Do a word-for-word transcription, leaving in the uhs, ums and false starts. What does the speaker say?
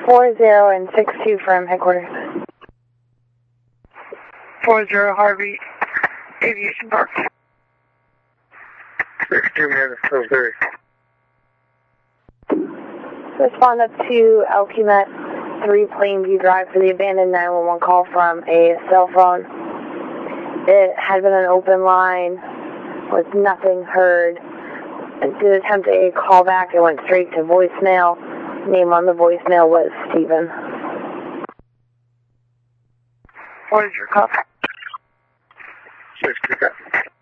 four zero and six two from headquarters. four zero Harvey, Aviation Park. six two, man, oh three. Respond up to L Q Met three Plainview Drive for the abandoned nine one one call from a cell phone. It had been an open line with nothing heard. To attempt a callback, it went straight to voicemail. Name on the voicemail was Stephen. What is your call? six two.